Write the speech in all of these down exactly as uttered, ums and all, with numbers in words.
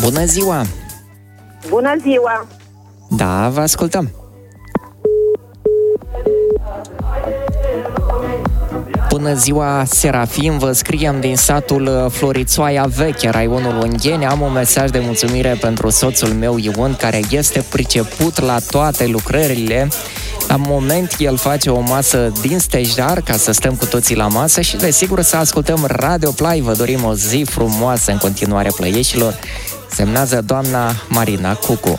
Bună ziua! Bună ziua! Da, vă ascultăm. Bună ziua, Serafim, vă scriem din satul Florițoaia Veche, raionul Ungheni. Am un mesaj de mulțumire pentru soțul meu, Ion, care este priceput la toate lucrările. La moment, el face o masă din stejar ca să stăm cu toții la masă și, desigur, să ascultăm Radio Play. Vă dorim o zi frumoasă în continuare, plăieșilor. Semnează doamna Marina Cucu.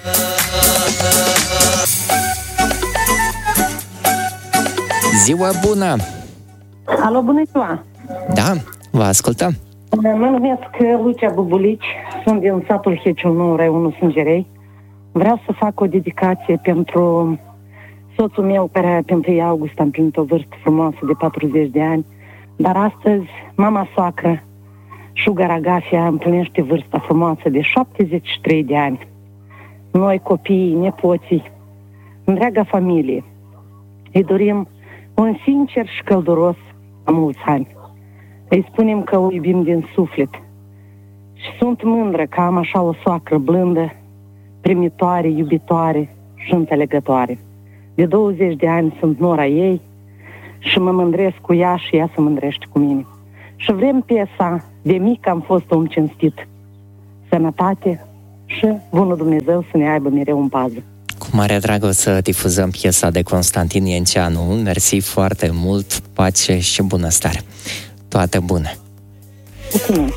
Ziua bună! Alo, bună ziua! Da, vă ascultăm. Mă numesc Lucia Bubulici, sunt din satul Heciul Nou, raionul Sângerei. Vreau să fac o dedicație pentru soțul meu, care pe întâi august a împlinit o vârstă frumoasă de patruzeci de ani, dar astăzi mama soacră, Șugara Agafia, împlinește vârsta frumoasă de șaptezeci și trei de ani. Noi, copiii, nepoții, întreaga familie, îi dorim un sincer și călduros la mulți ani. Îi spunem că o iubim din suflet. Și sunt mândră că am așa o soacră blândă, primitoare, iubitoare și înțelegătoare. De douăzeci de ani sunt nora ei și mă mândresc cu ea și ea se mândrește cu mine. Și vrem piesa De mic am fost om cinstit. Sănătate și bunul Dumnezeu să ne aibă mereu în pază. Cu mare drag o să difuzăm piesa de Constantin Ienceanu. Mersi foarte mult, pace și bunăstare. Toate bune! Mulțumesc!